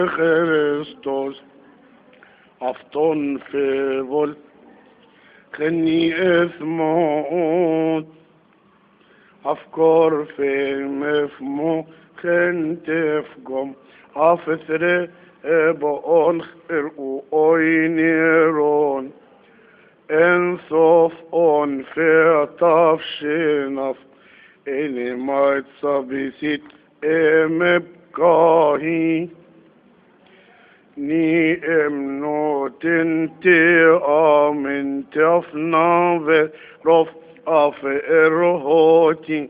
Christos afton fevol خني اثمون افكار في مفمو خنت فقم افثر بقون خرقو اوينيرون انصف اون في طفشنف اني ما تصبيسيت امبقاهي ني امنوت انتي امن تفنا رف اف ارهوتي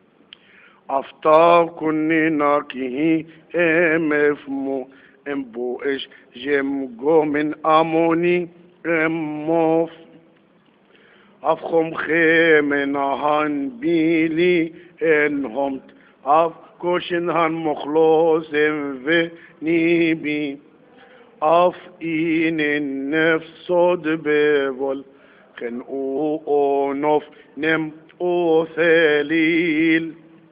افتاب كني ناكي امفمو امبو اش جمجو من اموني اموف افخم خيمن هان بيلي انهم اف كوشن هان مخلوص في نيبي اف ان النفس صد ببول خن او نوف نم او ثليل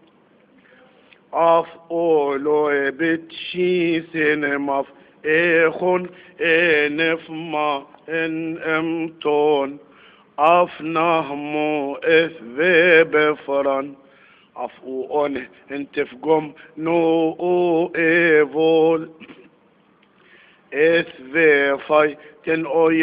اف اولو بتشي سينماف اخون انف ما ان امتون اف نهمو اث بفران اف اون انتفقم نو او ايفول اث فاي تن او